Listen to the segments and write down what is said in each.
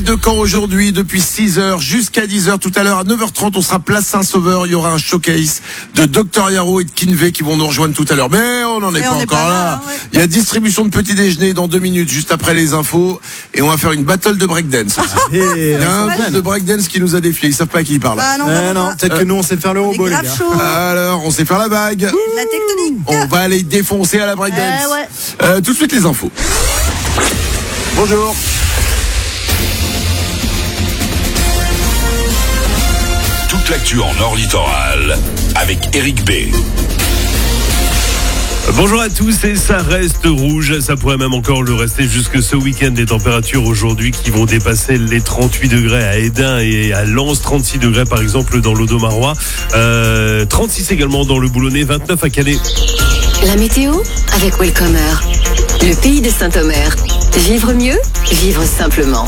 De Caen aujourd'hui, depuis 6h jusqu'à 10h. Tout à l'heure, à 9h30, on sera place Saint-Sauveur. Il y aura un showcase de Dr Yaro et de Kinvey qui vont nous rejoindre tout à l'heure. Mais on n'en est pas encore là. Ouais. Il y a distribution de petit déjeuner dans 2 minutes, juste après les infos. Et on va faire une battle de breakdance. Il y a un groupe de breakdance qui nous a défiés. Ils savent pas à qui ils parlent. Ah non, Peut-être que nous on sait faire le robot, les grave gars. chaud. Alors, on sait faire la bague. La tectonique. On va aller défoncer à la breakdance. Ouais. Tout de suite les infos. Bonjour. Toute l'actu en Nord Littoral avec Eric B. Bonjour à tous, et ça reste rouge, ça pourrait même encore le rester jusque ce week-end. Des températures aujourd'hui qui vont dépasser les 38 degrés à Hesdin et à Lens, 36 degrés par exemple dans l'Audomarois, 36 également dans le Boulonnais, 29 à Calais. La météo avec Welcomer, le pays de Saint-Omer. Vivre mieux, vivre simplement.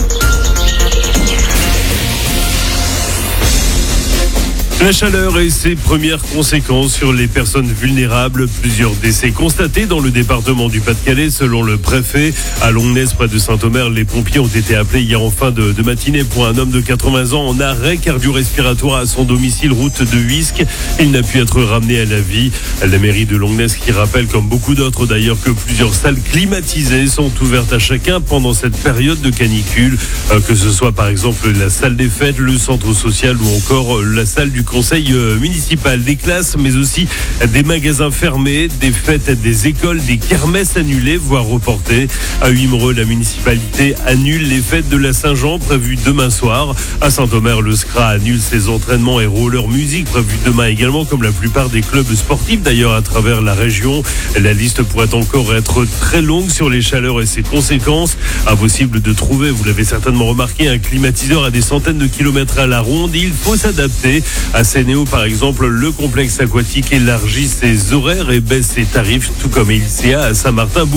La chaleur et ses premières conséquences sur les personnes vulnérables. Plusieurs décès constatés dans le département du Pas-de-Calais selon le préfet. À Longnes, près de Saint-Omer, les pompiers ont été appelés hier en fin de matinée pour un homme de 80 ans en arrêt cardio-respiratoire à son domicile route de Huisque. Il n'a pu être ramené à la vie. La mairie de Longnes qui rappelle, comme beaucoup d'autres d'ailleurs, que plusieurs salles climatisées sont ouvertes à chacun pendant cette période de canicule. Que ce soit par exemple la salle des fêtes, le centre social ou encore la salle du conseil municipal. Des classes mais aussi des magasins fermés, des fêtes, des écoles, des kermesses annulées voire reportées. À Wimereux, la municipalité annule les fêtes de la Saint-Jean prévues demain soir. À Saint-Omer, le SCRA annule ses entraînements et roller musique prévus demain également, comme la plupart des clubs sportifs d'ailleurs à travers la région. La liste pourrait encore être très longue sur les chaleurs et ses conséquences. Impossible de trouver, vous l'avez certainement remarqué, un climatiseur à des centaines de kilomètres à la ronde. Il faut s'adapter. À Sénéo, par exemple, le complexe aquatique élargit ses horaires et baisse ses tarifs, tout comme ILCA à Saint-Martin.